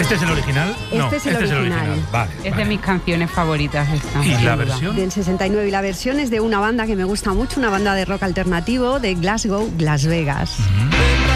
¿Este es el original? Este es el original. Vale, Es de mis canciones favoritas esta. ¿Y sin la duda. versión? Del 69. Y la versión es de una banda que me gusta mucho, una banda de rock alternativo de Glasgow, Las Vegas.